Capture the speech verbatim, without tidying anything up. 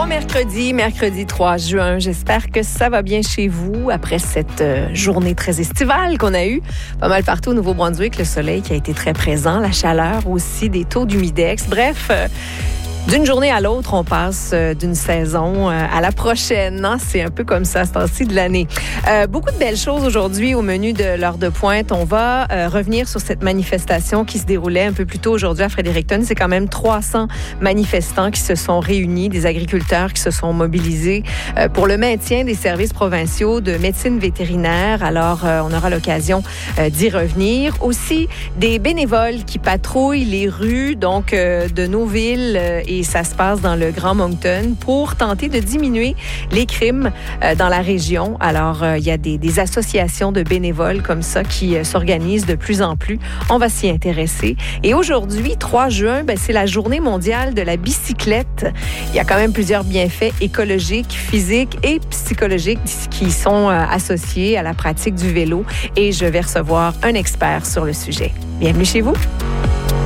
mercredi, mercredi trois juin. J'espère que ça va bien chez vous après cette euh, journée très estivale qu'on a eue. Pas mal partout au Nouveau-Brunswick, le soleil qui a été très présent, la chaleur aussi, des taux d'humidex. Bref, euh, d'une journée à l'autre, on passe euh, d'une saison euh, à la prochaine. Hein? C'est un peu comme ça, ce temps-ci de l'année. Euh, beaucoup de belles choses aujourd'hui au menu de l'heure de pointe. On va euh, revenir sur cette manifestation qui se déroulait un peu plus tôt aujourd'hui à Fredericton. C'est quand même trois cents manifestants qui se sont réunis, des agriculteurs qui se sont mobilisés euh, pour le maintien des services provinciaux de médecine vétérinaire. Alors, euh, on aura l'occasion euh, d'y revenir. Aussi, des bénévoles qui patrouillent les rues donc euh, de nos villes euh, et ça se passe dans le Grand Moncton pour tenter de diminuer les crimes euh, dans la région. Alors, euh, il y a des, des associations de bénévoles comme ça qui euh, s'organisent de plus en plus. On va s'y intéresser. Et aujourd'hui, trois juin, ben, c'est la journée mondiale de la bicyclette. Il y a quand même plusieurs bienfaits écologiques, physiques et psychologiques qui sont euh, associés à la pratique du vélo. Et je vais recevoir un expert sur le sujet. Bienvenue chez vous.